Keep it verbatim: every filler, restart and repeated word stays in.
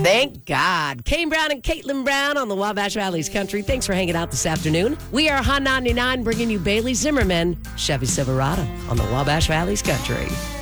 Thank God. Kane Brown and Caitlin Brown on the Wabash Valley's Country. Thanks for hanging out this afternoon. We are Hot ninety-nine bringing you Bailey Zimmerman, Chevy Silverado on the Wabash Valley's Country.